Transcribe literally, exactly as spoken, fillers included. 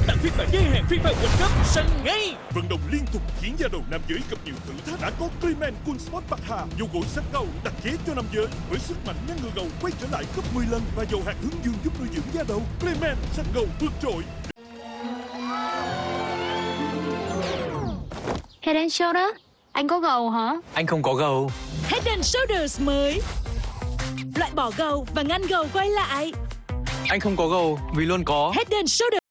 tặng phiên bản giới hạn FIFA World Cup săn ngay. Vận động liên tục khiến da đầu nam giới gặp nhiều thử thách. Đã có Clayman Cool Sport Bạc Hà, dầu gội sát gâu đặc chế cho nam giới với sức mạnh ngăn ngừa gầu quay trở lại gấp mười lần và dầu hạt hướng dương giúp nuôi dưỡng da đầu. Clayman sát gâu vượt trội. Head and Shoulder, anh có gầu hả? Anh không có gầu. Head and Shoulders mới, loại bỏ gầu và ngăn gầu quay lại. Anh không có gầu vì luôn có Head and Shoulders.